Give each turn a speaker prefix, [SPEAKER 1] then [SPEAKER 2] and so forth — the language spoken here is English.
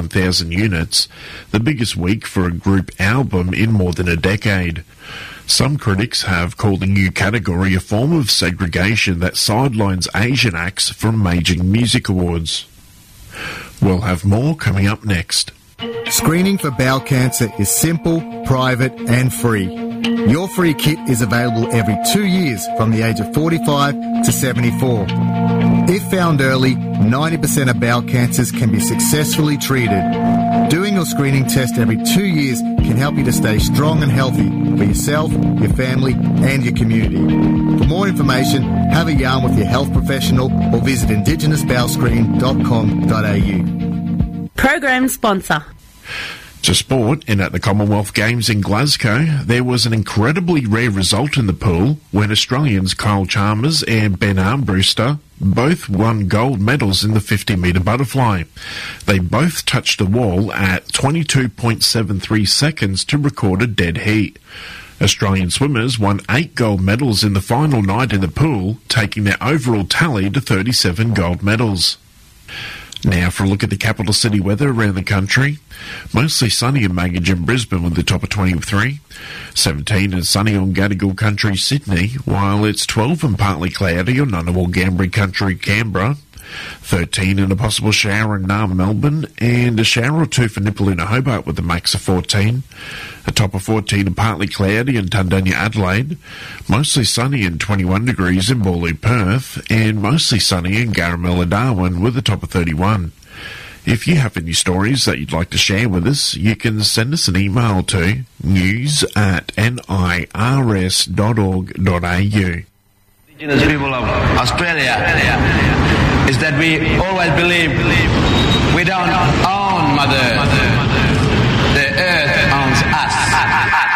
[SPEAKER 1] 51,000 units, the biggest week for a group album in more than a decade. Some critics have called the new category a form of segregation that sidelines Asian acts from major music awards. We'll have more coming up next.
[SPEAKER 2] Screening for bowel cancer is simple, private and free. Your free kit is available every 2 years from the age of 45 to 74. If found early, 90% of bowel cancers can be successfully treated. Doing your screening test every 2 years can help you to stay strong and healthy for yourself, your family and your community. For more information, have a yarn with your health professional or visit indigenousbowelscreen.com.au.
[SPEAKER 3] Program sponsor.
[SPEAKER 1] To sport, and at the Commonwealth Games in Glasgow, there was an incredibly rare result in the pool when Australians Kyle Chalmers and Ben Armbruster both won gold medals in the 50-metre butterfly. They both touched the wall at 22.73 seconds to record a dead heat. Australian swimmers won 8 gold medals in the final night in the pool, taking their overall tally to 37 gold medals. Now for a look at the capital city weather around the country. Mostly sunny in Maggie and Brisbane with the top of 23. 17 and sunny on Gadigal country Sydney, while it's 12 and partly cloudy on Ngunnawal Gambri country Canberra. 13 and a possible shower in Naarm, Melbourne, and a shower or two for Nipaluna, Hobart with a max of 14. A top of 14 and partly cloudy in Tundunya, Adelaide. Mostly sunny and 21 degrees in Bawley, Perth, and mostly sunny in Garamella, Darwin with a top of 31. If you have any stories that you'd like to share with us, you can send us an email to news@nirs.org.au.
[SPEAKER 4] Indigenous people of Australia is that we always believe we don't